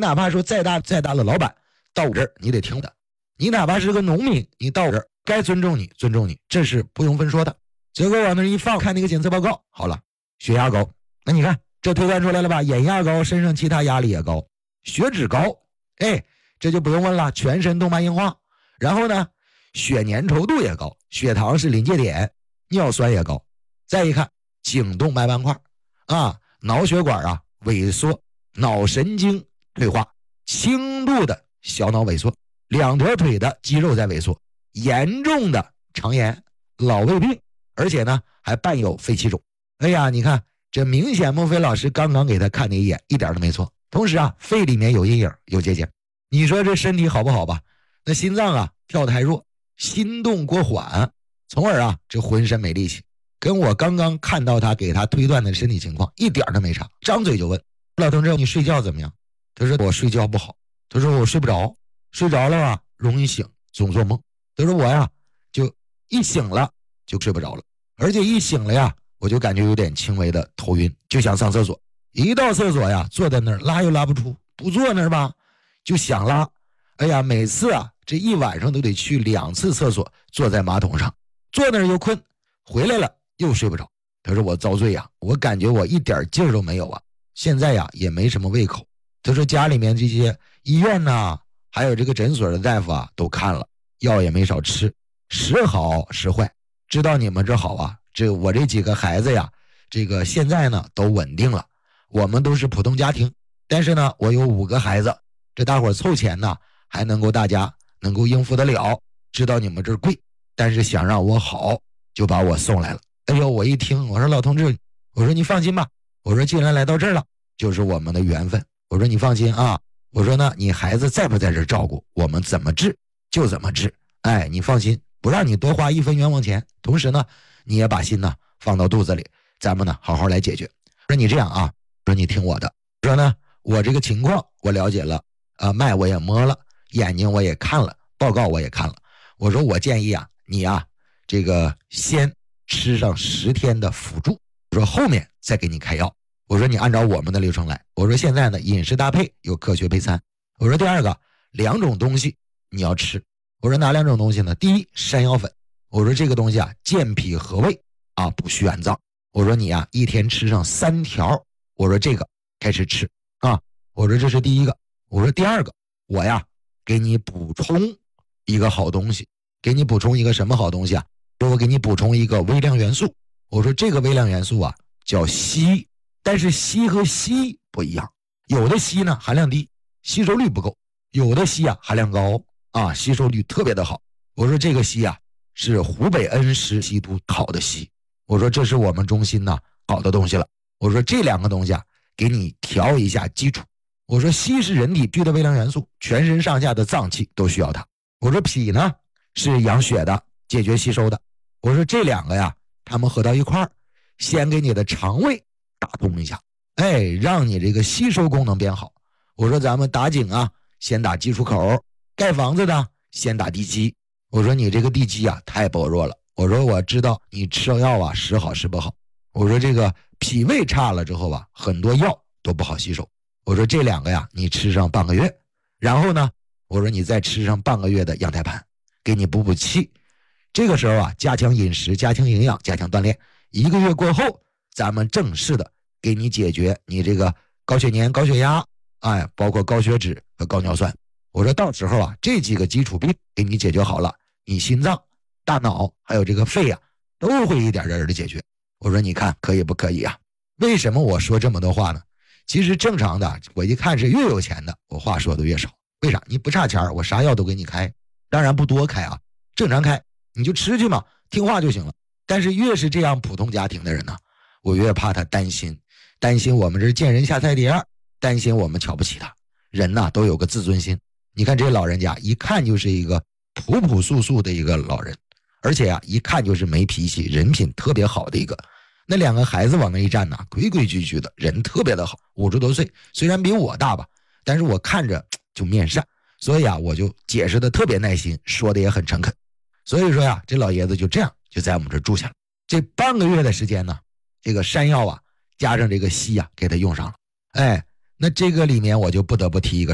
哪怕说再大的老板到我这儿你得听的，你哪怕是个农民，你到我这儿该尊重你，这是不用分说的。结果往那一放，看那个检测报告，好了，血压高，那你看这推断出来了吧？眼压高，身上其他压力也高，血脂高，这就不用问了，全身动脉硬化。然后呢，血粘稠度也高，血糖是临界点，尿酸也高。再一看颈动脉斑块脑血管萎缩，脑神经退化，轻度的小脑萎缩，两条腿的肌肉在萎缩，严重的肠炎、老胃病，而且呢还伴有肺气肿。你看这明显孟非老师刚刚给他看的一眼一点都没错。同时肺里面有阴影有结节，你说这身体好不好吧？那心脏跳太弱，心动过缓，从而这浑身没力气，跟我刚刚看到他给他推断的身体情况一点都没差。张嘴就问老同志，你睡觉怎么样？他说我睡觉不好，他说我睡不着，睡着了容易醒，总做梦。他说我就一醒了就睡不着了，而且一醒了我就感觉有点轻微的头晕，就想上厕所。一到厕所坐在那儿拉又拉不出，不坐那儿吧就想拉。每次这一晚上都得去2次厕所，坐在马桶上，坐那儿又困，回来了又睡不着。他说我遭罪我感觉我一点劲儿都没有现在也没什么胃口。他说家里面这些医院还有这个诊所的大夫都看了，药也没少吃，时好时坏。知道你们这好我这几个孩子这个现在呢都稳定了，我们都是普通家庭，但是呢我有5个孩子，这大伙凑钱呢还能够大家能够应付得了。知道你们这儿贵，但是想让我好就把我送来了。我一听，我说老同志，我说你放心吧，我说既然来到这儿了就是我们的缘分，我说你放心我说呢你孩子在不在这儿照顾，我们怎么治就怎么治，你放心，不让你多花1分冤枉钱，同时呢你也把心放到肚子里，咱们呢好好来解决。说你这样说你听我的，说呢我这个情况我了解了脉我也摸了，眼睛我也看了，报告我也看了，我说我建议你这个先吃上10天的辅助，我说后面再给你开药，我说你按照我们的流程来，我说现在呢饮食搭配有科学配餐，我说第二个2种东西你要吃，我说哪2种东西呢？第一，山药粉，我说这个东西健脾和胃补虚安脏，我说你一天吃上3条，我说这个开始吃我说这是第一个。我说第二个，我给你补充一个好东西，给你补充一个什么好东西说我给你补充一个微量元素，我说这个微量元素叫硒，但是硒和硒不一样，有的硒呢含量低，吸收率不够，有的硒含量高吸收率特别的好。我说这个硒是湖北恩施稀土好的硒，我说这是我们中心好的东西了，我说这2个东西给你调一下基础。我说硒是人体必需的微量元素，全身上下的脏器都需要它。我说脾呢是养血的，解决吸收的。我说这2个他们合到一块儿，先给你的肠胃打通一下，让你这个吸收功能变好。我说咱们打井先打基础口，盖房子的先打地基。我说你这个地基太薄弱了，我说我知道你吃药时好时不好，我说这个脾胃差了之后很多药都不好吸收。我说这2个你吃上半个月，然后呢我说你再吃上半个月的羊胎盘，给你补气。这个时候加强饮食，加强营养，加强锻炼，1个月过后咱们正式的给你解决你这个高血粘、高血压包括高血脂和高尿酸。我说到时候这几个基础病给你解决好了，你心脏、大脑还有这个肺都会一点点的解决。我说你看可以不可以为什么我说这么多话呢？其实正常的我一看是越有钱的我话说的越少，为啥？你不差钱我啥药都给你开，当然不多开正常开，你就吃去嘛，听话就行了。但是越是这样普通家庭的人我越怕他担心我们这见人下菜碟，担心我们瞧不起他。人都有个自尊心，你看这老人家一看就是一个朴朴素素的一个老人，而且一看就是没脾气，人品特别好的一个。那2个孩子往那一站规规矩矩的，人特别的好，50多岁，虽然比我大吧，但是我看着就面善，所以我就解释的特别耐心，说的也很诚恳。所以说这老爷子就这样就在我们这住下了。这半个月的时间呢，这个山药加上这个硒给他用上了。那这个里面我就不得不提一个